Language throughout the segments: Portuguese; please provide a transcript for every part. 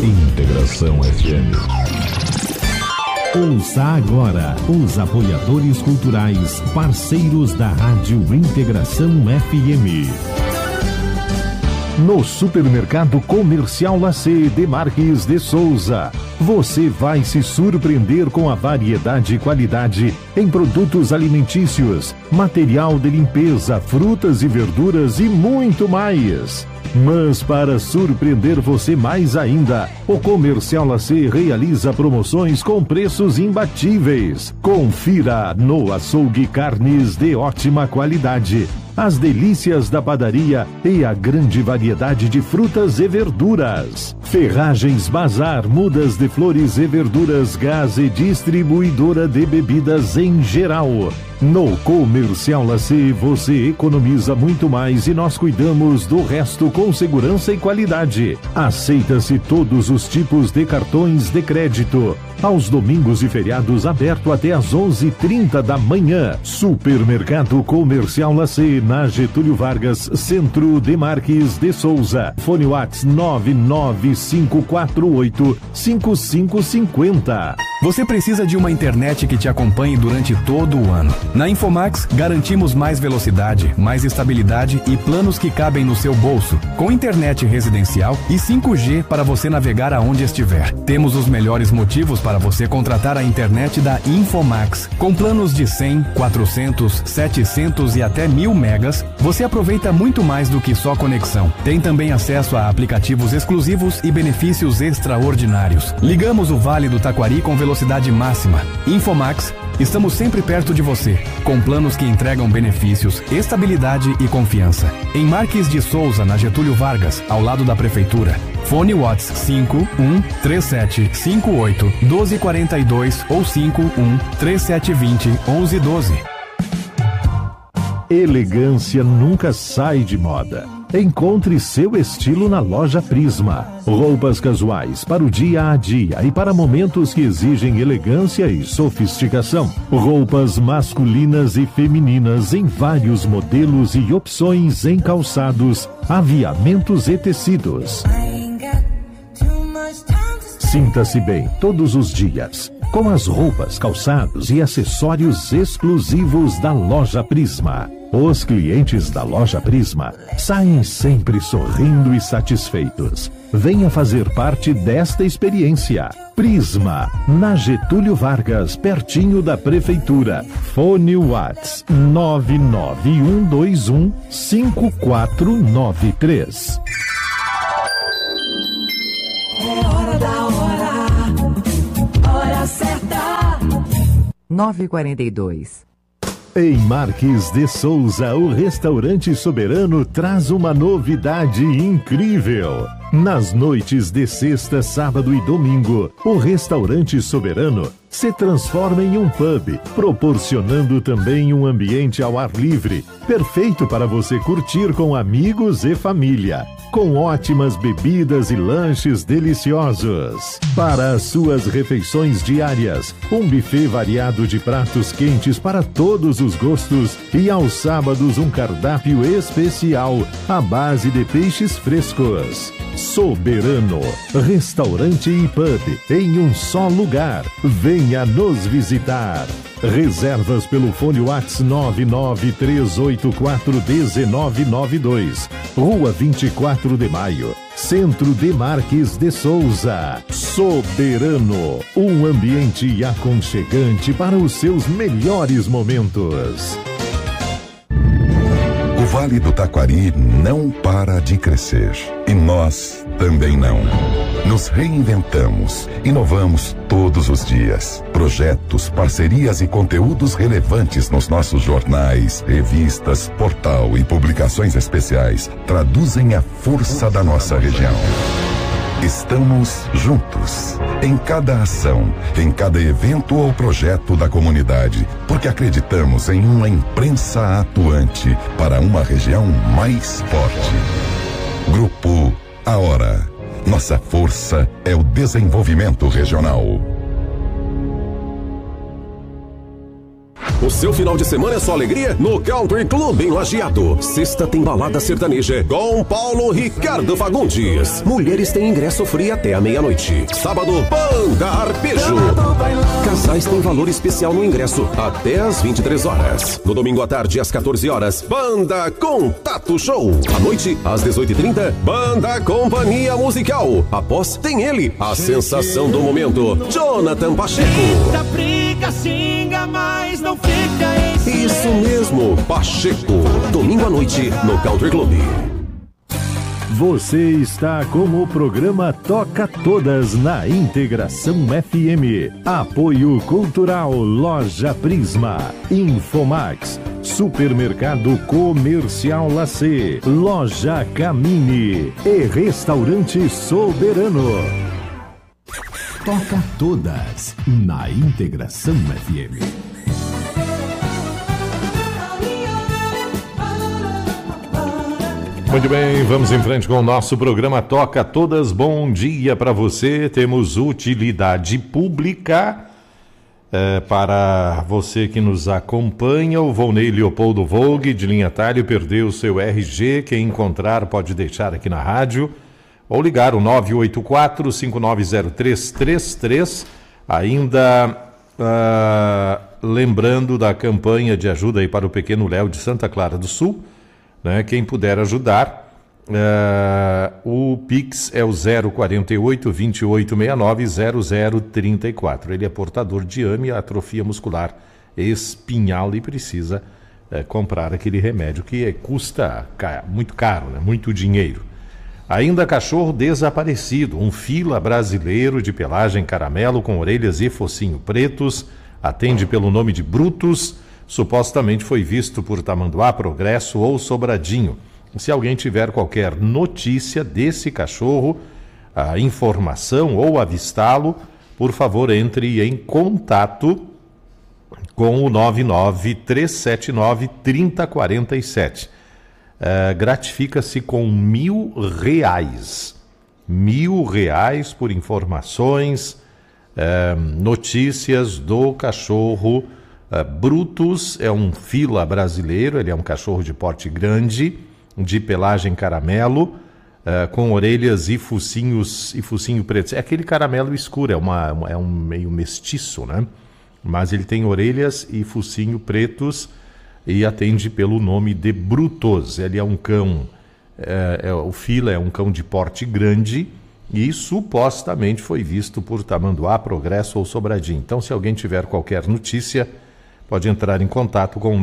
Integração FM. Ouça agora os apoiadores culturais, parceiros da Rádio Integração FM. No Supermercado Comercial Lacê de Marques de Souza, você vai se surpreender com a variedade e qualidade em produtos alimentícios, material de limpeza, frutas e verduras e muito mais. Mas para surpreender você mais ainda, o Comercial Lacê realiza promoções com preços imbatíveis. Confira no açougue carnes de ótima qualidade, as delícias da padaria e a grande variedade de frutas e verduras. Ferragens Bazar, mudas de flores e verduras, gás e distribuidora de bebidas em geral. No Comercial Lacê você economiza muito mais e nós cuidamos do resto com segurança e qualidade. Aceita-se todos os tipos de cartões de crédito. Aos domingos e feriados aberto até às 11h30 da manhã. Supermercado Comercial Lacê, na Getúlio Vargas, Centro de Marques de Souza. Fone WhatsApp 995485550. Você precisa de uma internet que te acompanhe durante todo o ano. Na Infomax, garantimos mais velocidade, mais estabilidade e planos que cabem no seu bolso, com internet residencial e 5G para você navegar aonde estiver. Temos os melhores motivos para você contratar a internet da Infomax. Com planos de 100, 400, 700 e até 1000 megas, você aproveita muito mais do que só conexão. Tem também acesso a aplicativos exclusivos e benefícios extraordinários. Ligamos o Vale do Taquari com velocidade máxima. Infomax, estamos sempre perto de você, com planos que entregam benefícios, estabilidade e confiança. Em Marques de Souza, na Getúlio Vargas, ao lado da Prefeitura. Fone WhatsApp 5137581242 ou 5137201112. Elegância nunca sai de moda. Encontre seu estilo na Loja Prisma. Roupas casuais para o dia a dia e para momentos que exigem elegância e sofisticação. Roupas masculinas e femininas em vários modelos e opções em calçados, aviamentos e tecidos. Sinta-se bem todos os dias com as roupas, calçados e acessórios exclusivos da Loja Prisma. Os clientes da Loja Prisma saem sempre sorrindo e satisfeitos. Venha fazer parte desta experiência. Prisma, na Getúlio Vargas, pertinho da Prefeitura. Fone WhatsApp 991215493. É hora da hora. Hora certa. 9h42. Em Marques de Souza, o Restaurante Soberano traz uma novidade incrível. Nas noites de sexta, sábado e domingo, o Restaurante Soberano se transforma em um pub, proporcionando também um ambiente ao ar livre, perfeito para você curtir com amigos e família, com ótimas bebidas e lanches deliciosos. Para as suas refeições diárias, um buffet variado de pratos quentes para todos os gostos e aos sábados um cardápio especial à base de peixes frescos. Soberano, restaurante e pub em um só lugar. Venha nos visitar. Reservas pelo fone WhatsApp 993841992. Rua 24 de Maio, Centro de Marques de Souza. Soberano, um ambiente aconchegante para os seus melhores momentos. O Vale do Taquari não para de crescer. E nós também não. Nos reinventamos, inovamos todos os dias. Projetos, parcerias e conteúdos relevantes nos nossos jornais, revistas, portal e publicações especiais traduzem a força da nossa região. Estamos juntos, em cada ação, em cada evento ou projeto da comunidade, porque acreditamos em uma imprensa atuante para uma região mais forte. Grupo A Hora. Nossa força é o desenvolvimento regional. O seu final de semana é só alegria no Country Club em Lajeado. Sexta tem balada sertaneja com Paulo Ricardo Fagundes. Mulheres têm ingresso free até a meia-noite. Sábado, Banda Arpejo. Casais têm valor especial no ingresso até às 23 horas. No domingo à tarde, às 14 horas, Banda Contato Show. À noite, às 18h30, Banda Companhia Musical. Após, tem ele, a sensação do momento, Jonathan Pacheco. Da briga, xinga, mas não fica em Isso mesmo, Pacheco. Domingo à noite, no Country Club. Você está com o programa Toca Todas na Integração FM. Apoio Cultural Loja Prisma, Infomax, Supermercado Comercial Lacê, Loja Camini e Restaurante Soberano. Toca Todas na Integração FM. Muito bem, vamos em frente com o nosso programa Toca Todas. Bom dia para você. Temos utilidade pública para você que nos acompanha. O Volney Leopoldo Vogue, de linha Talho, perdeu o seu RG. Quem encontrar pode deixar aqui na rádio ou ligar o 984-590333. Ainda lembrando da campanha de ajuda aí para o pequeno Léo de Santa Clara do Sul. Né? Quem puder ajudar, o Pix é o 048-2869-0034. Ele é portador de AME, atrofia muscular espinhal, e precisa comprar aquele remédio que custa muito caro, né? Muito dinheiro. Ainda cachorro desaparecido, um fila brasileiro de pelagem caramelo com orelhas e focinho pretos, atende pelo nome de Brutus. Supostamente foi visto por Tamanduá, Progresso ou Sobradinho. Se alguém tiver qualquer notícia desse cachorro, a informação ou avistá-lo, por favor, entre em contato com o 99379-3047. Gratifica-se com R$1.000. R$1.000 por informações, notícias do cachorro Brutus. É um fila brasileiro, ele é um cachorro de porte grande, de pelagem caramelo, com orelhas e focinho preto. É aquele caramelo escuro, é um meio mestiço, né? Mas ele tem orelhas e focinho pretos e atende pelo nome de Brutus. Ele é um cão, o fila é um cão de porte grande e supostamente foi visto por Tamanduá, Progresso ou Sobradinho. Então, se alguém tiver qualquer notícia, pode entrar em contato com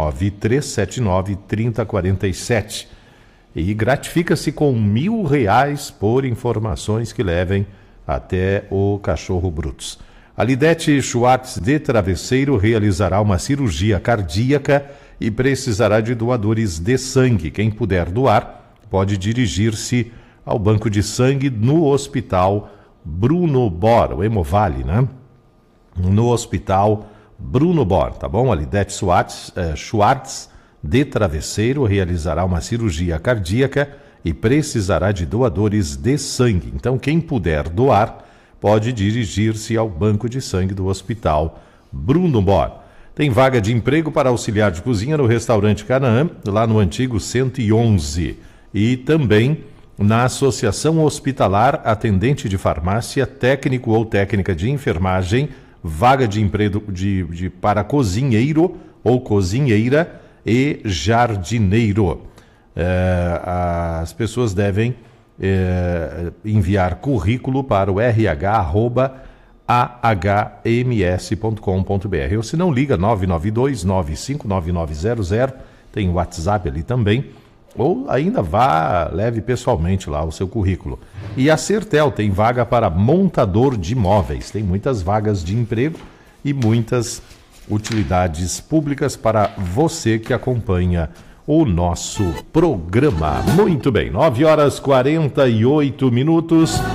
99379-3047 e gratifica-se com R$1.000 por informações que levem até o cachorro Brutus. A Lidete Schwartz de Travesseiro realizará uma cirurgia cardíaca e precisará de doadores de sangue. Quem puder doar pode dirigir-se ao banco de sangue no Hospital Bruno Bor, o Hemovale, né? No Hospital Bruno Bor, tá bom? A Lidete Schwartz de Travesseiro realizará uma cirurgia cardíaca e precisará de doadores de sangue. Então, quem puder doar pode dirigir-se ao banco de sangue do Hospital Bruno Bor. Tem vaga de emprego para auxiliar de cozinha no restaurante Canaã, lá no antigo 111. E também na Associação Hospitalar, atendente de farmácia, técnico ou técnica de enfermagem, vaga de emprego para cozinheiro ou cozinheira e jardineiro. As pessoas devem enviar currículo para o rh@ahms.com.br ou se não, liga 992-959900, tem o WhatsApp ali também, ou ainda leve pessoalmente lá o seu currículo. E a Sertel tem vaga para montador de móveis, tem muitas vagas de emprego e muitas utilidades públicas para você que acompanha o nosso programa. Muito bem, 9h48.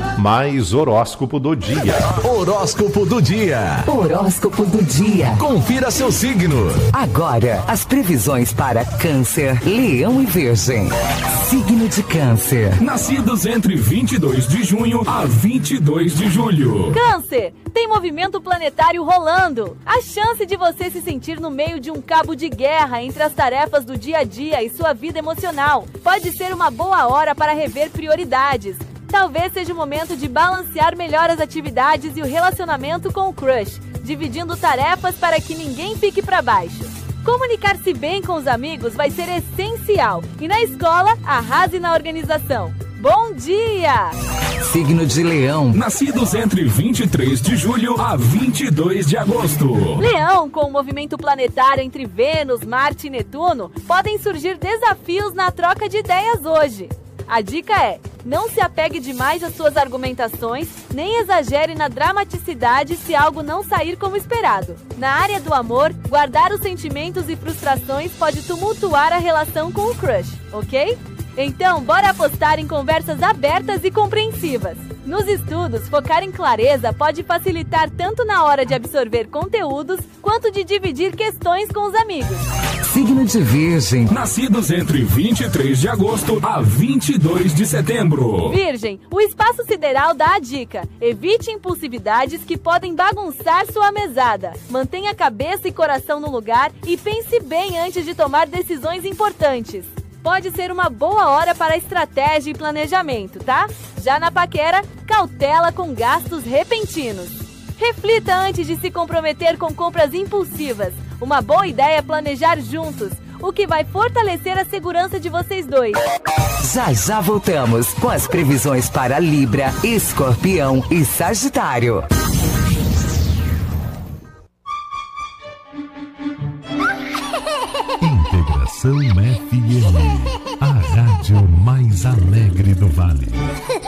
Mais horóscopo do dia. Horóscopo do dia. Horóscopo do dia. Confira seu signo. Agora, as previsões para Câncer, Leão e Virgem. Signo de Câncer. Nascidos entre 22 de junho a 22 de julho. Câncer, tem movimento planetário rolando. A chance de você se sentir no meio de um cabo de guerra entre as tarefas do dia a dia e sua vida emocional. Pode ser uma boa hora para rever prioridades. Talvez seja o momento de balancear melhor as atividades e o relacionamento com o crush, dividindo tarefas para que ninguém fique para baixo. Comunicar-se bem com os amigos vai ser essencial e na escola, arrase na organização. Bom dia! Signo de Leão. Nascidos entre 23 de julho a 22 de agosto. Leão, com o movimento planetário entre Vênus, Marte e Netuno, podem surgir desafios na troca de ideias hoje. A dica é, não se apegue demais às suas argumentações, nem exagere na dramaticidade se algo não sair como esperado. Na área do amor, guardar os sentimentos e frustrações pode tumultuar a relação com o crush, ok? Então, bora apostar em conversas abertas e compreensivas. Nos estudos, focar em clareza pode facilitar tanto na hora de absorver conteúdos, quanto de dividir questões com os amigos. Signo de Virgem. Nascidos entre 23 de agosto a 22 de setembro. Virgem, o espaço sideral dá a dica. Evite impulsividades que podem bagunçar sua mesada. Mantenha cabeça e coração no lugar e pense bem antes de tomar decisões importantes. Pode ser uma boa hora para estratégia e planejamento, tá? Já na paquera, cautela com gastos repentinos. Reflita antes de se comprometer com compras impulsivas. Uma boa ideia é planejar juntos, o que vai fortalecer a segurança de vocês dois. Já voltamos com as previsões para Libra, Escorpião e Sagitário. Integração FM, a rádio mais alegre do Vale.